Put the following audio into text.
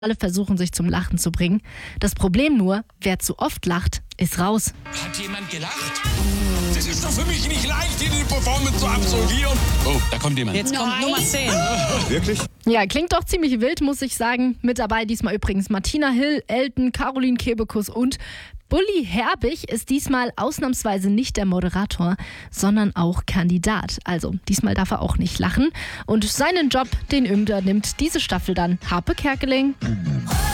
Alle versuchen, sich zum Lachen zu bringen. Das Problem nur, wer zu oft lacht, ist raus. Hat jemand gelacht? Das ist doch für mich nicht leicht, hier die Performance zu absolvieren. Oh, da kommt jemand. Jetzt kommt Nummer 10. Wirklich? Ja, klingt doch ziemlich wild, muss ich sagen. Mit dabei diesmal übrigens Martina Hill, Elton, Caroline Kebekus und Bully Herbig ist diesmal ausnahmsweise nicht der Moderator, sondern auch Kandidat. Also diesmal darf er auch nicht lachen. Und seinen Job, den übernimmt diese Staffel dann Harpe Kerkeling.